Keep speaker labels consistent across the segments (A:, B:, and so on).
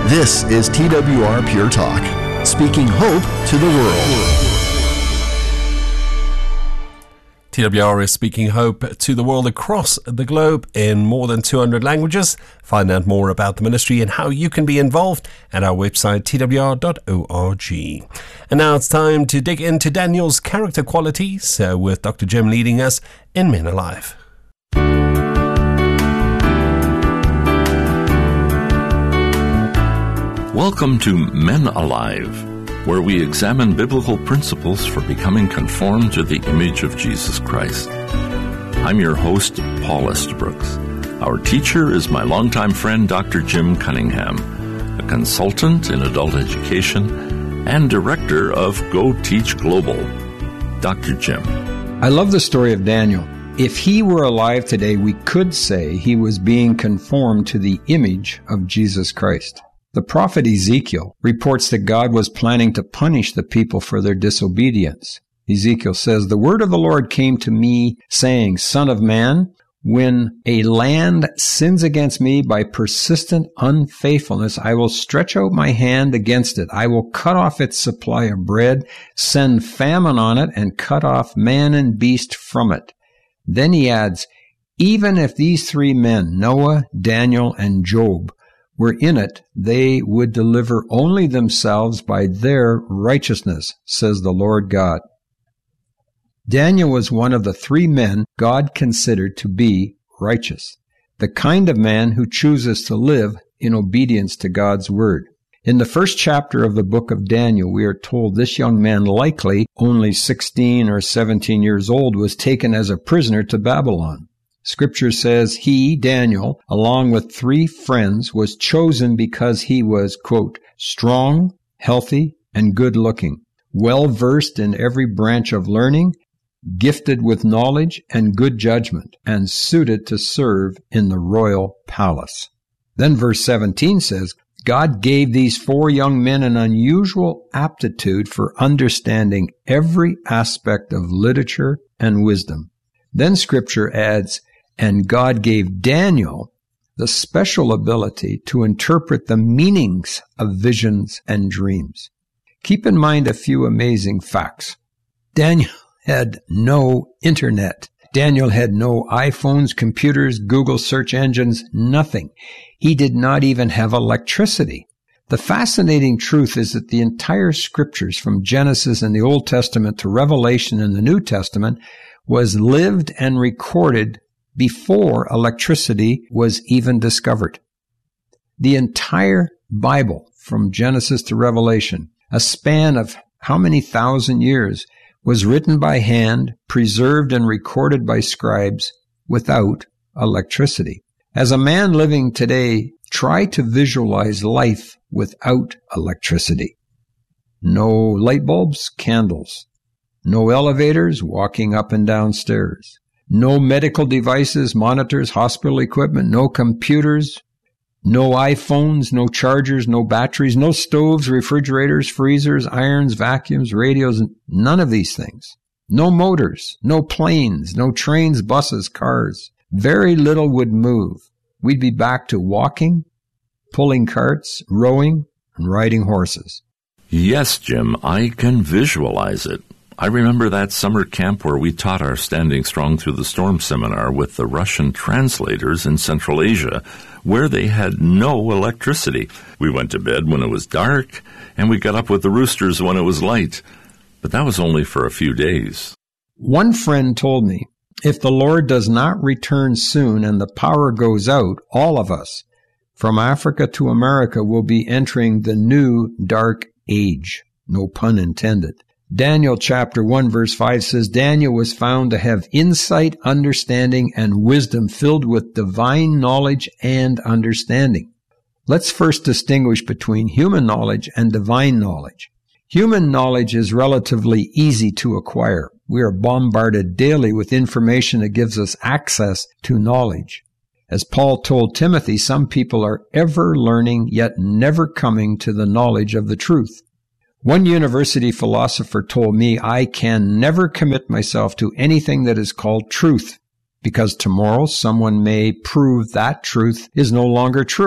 A: This is TWR Pure Talk, speaking hope to the world.
B: TWR is speaking hope to the world across the globe in more than 200 languages. Find out more about the ministry and how you can be involved at our website, twr.org. And now it's time to dig into Daniel's character qualities with Dr. Jim leading us in Men Alive.
C: Welcome to Men Alive, where we examine biblical principles for becoming conformed to the image of Jesus Christ. I'm your host, Paul Estabrooks. Our teacher is my longtime friend, Dr. Jim Cunningham, a consultant in adult education and director of Go Teach Global. Dr. Jim.
D: I love the story of Daniel. If he were alive today, we could say he was being conformed to the image of Jesus Christ. The prophet Ezekiel reports that God was planning to punish the people for their disobedience. Ezekiel says, "The word of the Lord came to me, saying, Son of man, when a land sins against me by persistent unfaithfulness, I will stretch out my hand against it. I will cut off its supply of bread, send famine on it, and cut off man and beast from it." Then he adds, "Even if these three men, Noah, Daniel, and Job, were in it, they would deliver only themselves by their righteousness, says the Lord God." Daniel was one of the three men God considered to be righteous, the kind of man who chooses to live in obedience to God's word. In the first chapter of the book of Daniel, we are told this young man, likely only 16 or 17 years old, was taken as a prisoner to Babylon. Scripture says he, Daniel, along with three friends, was chosen because he was, quote, strong, healthy, and good-looking, well-versed in every branch of learning, gifted with knowledge and good judgment, and suited to serve in the royal palace. Then verse 17 says, God gave these four young men an unusual aptitude for understanding every aspect of literature and wisdom. Then Scripture adds, and God gave Daniel the special ability to interpret the meanings of visions and dreams. Keep in mind a few amazing facts. Daniel had no internet. Daniel had no iPhones, computers, Google search engines, nothing. He did not even have electricity. The fascinating truth is that the entire Scriptures from Genesis in the Old Testament to Revelation in the New Testament was lived and recorded before electricity was even discovered. The entire Bible, from Genesis to Revelation, a span of how many thousand years, was written by hand, preserved and recorded by scribes without electricity. As a man living today, try to visualize life without electricity. No light bulbs, candles. No elevators, walking up and down stairs. No medical devices, monitors, hospital equipment, no computers, no iPhones, no chargers, no batteries, no stoves, refrigerators, freezers, irons, vacuums, radios, none of these things. No motors, no planes, no trains, buses, cars. Very little would move. We'd be back to walking, pulling carts, rowing, and riding horses.
C: Yes, Jim, I can visualize it. I remember that summer camp where we taught our Standing Strong Through the Storm seminar with the Russian translators in Central Asia, where they had no electricity. We went to bed when it was dark, and we got up with the roosters when it was light. But that was only for a few days.
D: One friend told me, if the Lord does not return soon and the power goes out, all of us, from Africa to America, will be entering the new dark age. No pun intended. Daniel chapter 1 verse 5 says, Daniel was found to have insight, understanding, and wisdom filled with divine knowledge and understanding. Let's first distinguish between human knowledge and divine knowledge. Human knowledge is relatively easy to acquire. We are bombarded daily with information that gives us access to knowledge. As Paul told Timothy, some people are ever learning yet never coming to the knowledge of the truth. One university philosopher told me I can never commit myself to anything that is called truth, because tomorrow someone may prove that truth is no longer true.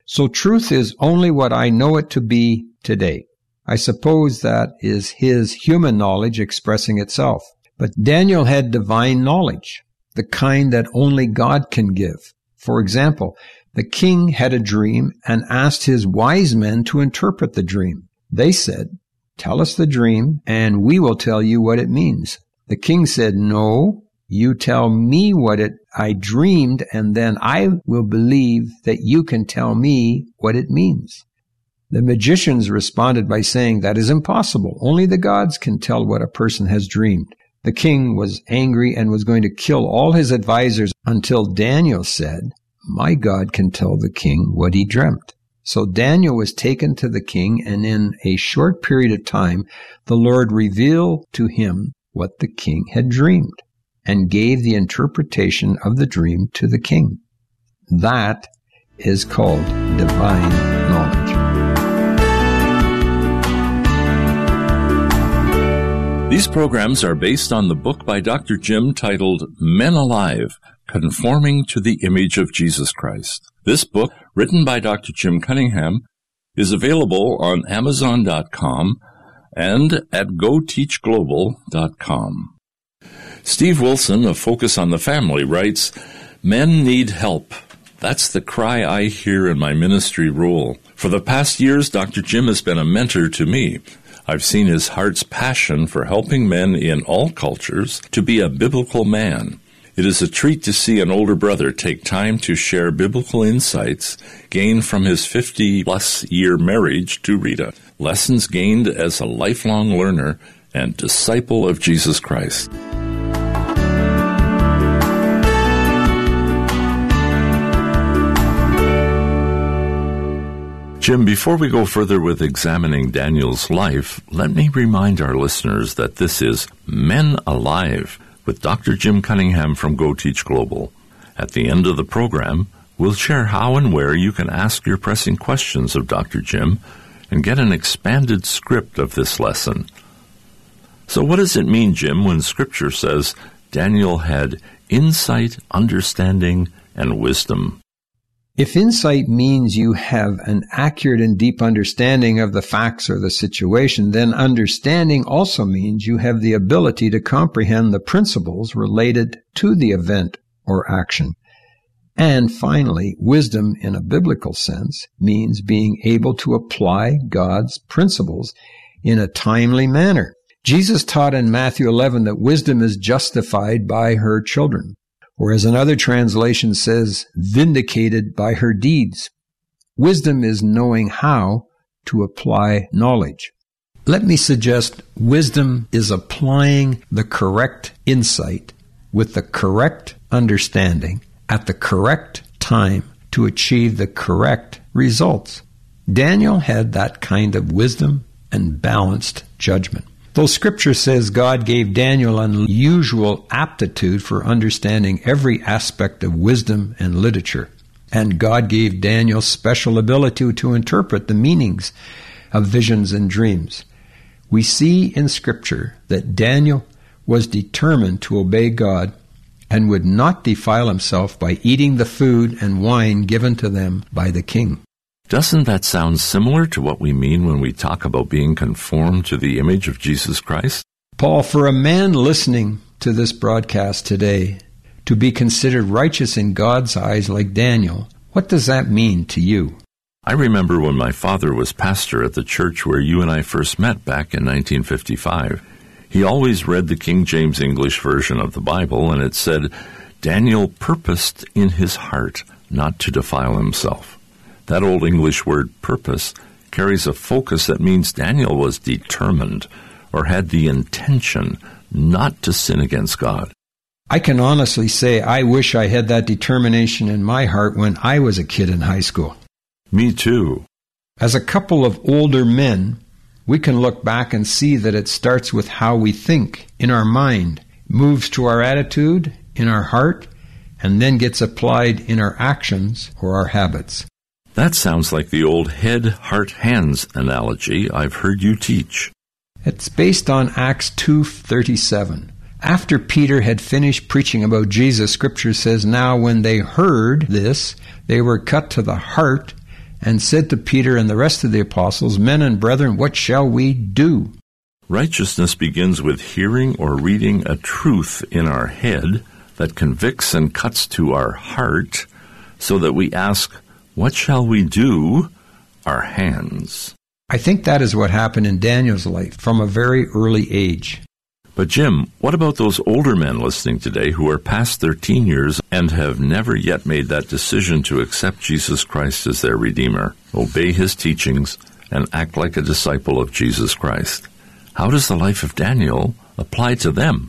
D: So truth is only what I know it to be today. I suppose that is his human knowledge expressing itself. But Daniel had divine knowledge, the kind that only God can give. For example, the king had a dream and asked his wise men to interpret the dream. They said, "Tell us the dream, and we will tell you what it means." The king said, "No, you tell me what I dreamed, and then I will believe that you can tell me what it means." The magicians responded by saying, "That is impossible. Only the gods can tell what a person has dreamed." The king was angry and was going to kill all his advisors until Daniel said, "My God can tell the king what he dreamt." So Daniel was taken to the king, and in a short period of time, the Lord revealed to him what the king had dreamed and gave the interpretation of the dream to the king. That is called divine knowledge.
C: These programs are based on the book by Dr. Jim titled Men Alive, Conforming to the Image of Jesus Christ. This book, written by Dr. Jim Cunningham, is available on Amazon.com and at GoTeachGlobal.com. Steve Wilson of Focus on the Family writes, "Men need help. That's the cry I hear in my ministry role. For the past years, Dr. Jim has been a mentor to me. I've seen his heart's passion for helping men in all cultures to be a biblical man. It is a treat to see an older brother take time to share biblical insights gained from his 50-plus year marriage to Rita, lessons gained as a lifelong learner and disciple of Jesus Christ." Jim, before we go further with examining Daniel's life, let me remind our listeners that this is Men Alive with Dr. Jim Cunningham from Go Teach Global. At the end of the program, we'll share how and where you can ask your pressing questions of Dr. Jim and get an expanded script of this lesson. So what does it mean, Jim, when Scripture says Daniel had insight, understanding, and wisdom?
D: If insight means you have an accurate and deep understanding of the facts or the situation, then understanding also means you have the ability to comprehend the principles related to the event or action. And finally, wisdom in a biblical sense means being able to apply God's principles in a timely manner. Jesus taught in Matthew 11 that wisdom is justified by her children, whereas another translation says, vindicated by her deeds. Wisdom is knowing how to apply knowledge. Let me suggest wisdom is applying the correct insight with the correct understanding at the correct time to achieve the correct results. Daniel had that kind of wisdom and balanced judgment. Though Scripture says God gave Daniel unusual aptitude for understanding every aspect of wisdom and literature, and God gave Daniel special ability to interpret the meanings of visions and dreams, we see in Scripture that Daniel was determined to obey God and would not defile himself by eating the food and wine given to them by the king.
C: Doesn't that sound similar to what we mean when we talk about being conformed to the image of Jesus Christ?
D: Paul, for a man listening to this broadcast today to be considered righteous in God's eyes like Daniel, what does that mean to you?
C: I remember when my father was pastor at the church where you and I first met back in 1955. He always read the King James English version of the Bible, and it said, "Daniel purposed in his heart not to defile himself." That old English word purpose carries a focus that means Daniel was determined or had the intention not to sin against God.
D: I can honestly say I wish I had that determination in my heart when I was a kid in high school.
C: Me too.
D: As a couple of older men, we can look back and see that it starts with how we think in our mind, moves to our attitude in our heart, and then gets applied in our actions or our habits.
C: That sounds like the old head, heart, hands analogy I've heard you teach.
D: It's based on Acts 2:37. After Peter had finished preaching about Jesus, Scripture says, "Now when they heard this, they were cut to the heart and said to Peter and the rest of the apostles, "Men and brethren, what shall we do?"
C: Righteousness begins with hearing or reading a truth in our head that convicts and cuts to our heart, so that we ask, "What shall we do?" Our hands.
D: I think that is what happened in Daniel's life from a very early age.
C: But Jim, what about those older men listening today who are past their teen years and have never yet made that decision to accept Jesus Christ as their Redeemer, obey His teachings, and act like a disciple of Jesus Christ? How does the life of Daniel apply to them?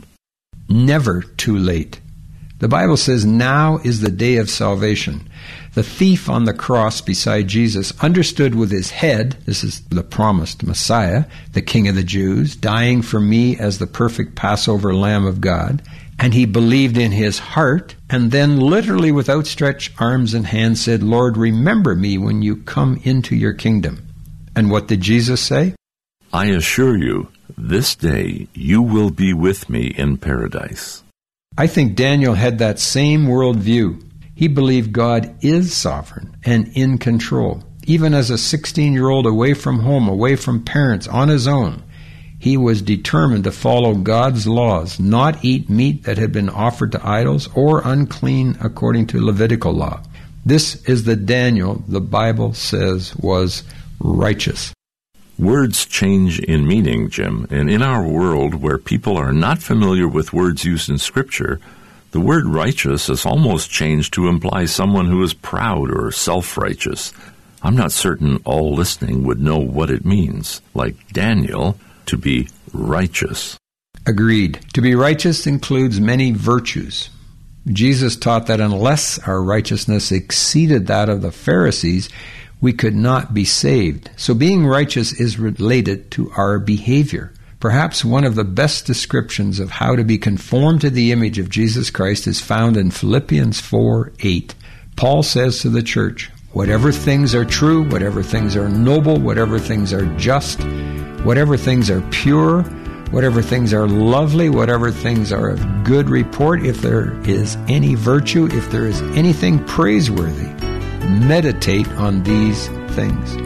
D: Never too late. The Bible says now is the day of salvation. The thief on the cross beside Jesus understood with his head, this is the promised Messiah, the King of the Jews, dying for me as the perfect Passover Lamb of God, and he believed in his heart, and then literally with outstretched arms and hands said, "Lord, remember me when you come into your kingdom." And what did Jesus say?
C: "I assure you, this day you will be with me in paradise."
D: I think Daniel had that same worldview. He believed God is sovereign and in control. Even as a 16-year-old away from home, away from parents, on his own, he was determined to follow God's laws, not eat meat that had been offered to idols or unclean according to Levitical law. This is the Daniel the Bible says was righteous.
C: Words change in meaning, Jim, and in our world where people are not familiar with words used in Scripture, the word righteous has almost changed to imply someone who is proud or self-righteous. I'm not certain all listening would know what it means, like Daniel, to be righteous.
D: Agreed. To be righteous includes many virtues. Jesus taught that unless our righteousness exceeded that of the Pharisees, we could not be saved. So being righteous is related to our behavior. Perhaps one of the best descriptions of how to be conformed to the image of Jesus Christ is found in Philippians 4:8. Paul says to the church, "Whatever things are true, whatever things are noble, whatever things are just, whatever things are pure, whatever things are lovely, whatever things are of good report, if there is any virtue, if there is anything praiseworthy, meditate on these things."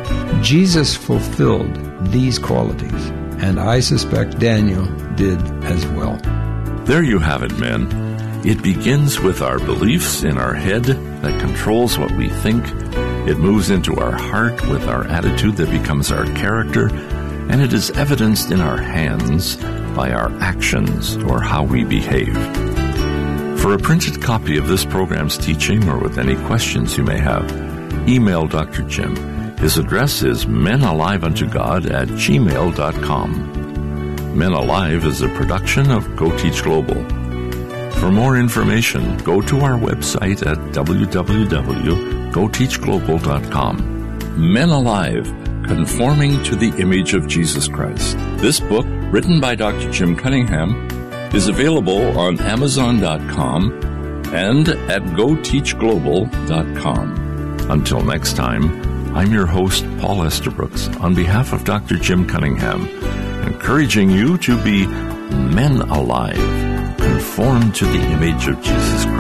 D: Jesus fulfilled these qualities, and I suspect Daniel did as well.
C: There you have it, men. It begins with our beliefs in our head that controls what we think. It moves into our heart with our attitude that becomes our character, and it is evidenced in our hands by our actions or how we behave. For a printed copy of this program's teaching or with any questions you may have, email Dr. Jim. His address is menaliveuntogod@gmail.com. Men Alive is a production of Go Teach Global. For more information, go to our website at www.goteachglobal.com. Men Alive, Conforming to the Image of Jesus Christ. This book, written by Dr. Jim Cunningham, is available on Amazon.com and at GoTeachGlobal.com. Until next time, I'm your host, Paul Estabrooks, on behalf of Dr. Jim Cunningham, encouraging you to be men alive, conformed to the image of Jesus Christ.